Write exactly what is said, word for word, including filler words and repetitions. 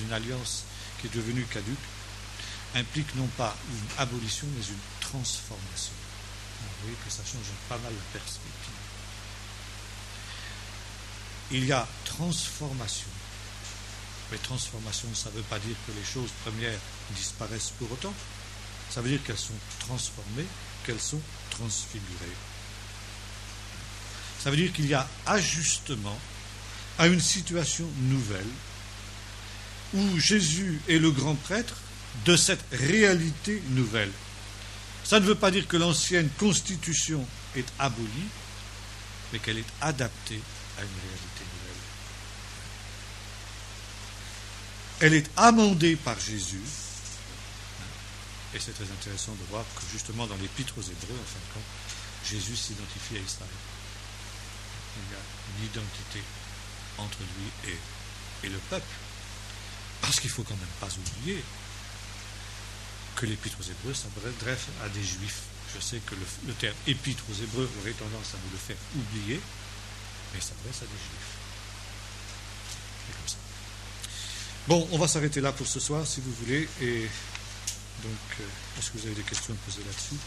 d'une alliance qui est devenue caduque, implique non pas une abolition, mais une transformation. Alors, vous voyez que ça change pas mal la perspective. Il y a transformation. Mais transformation, ça ne veut pas dire que les choses premières disparaissent pour autant. Ça veut dire qu'elles sont transformées, qu'elles sont transfigurées. Ça veut dire qu'il y a ajustement à une situation nouvelle où Jésus est le grand prêtre de cette réalité nouvelle. Ça ne veut pas dire que l'ancienne constitution est abolie, mais qu'elle est adaptée à une réalité nouvelle. Elle est amendée par Jésus. Et c'est très intéressant de voir que justement dans l'Épître aux Hébreux, en fin de compte, Jésus s'identifie à Israël. Il y a une identité entre lui et, et le peuple. Parce qu'il ne faut quand même pas oublier que l'Épître aux Hébreux s'adresse à des Juifs. Je sais que le, le terme Épître aux Hébreux aurait tendance à vous le faire oublier, mais ça s'adresse à des Juifs. C'est comme ça. Bon, on va s'arrêter là pour ce soir, si vous voulez, et donc, euh, est-ce que vous avez des questions à poser là-dessus ?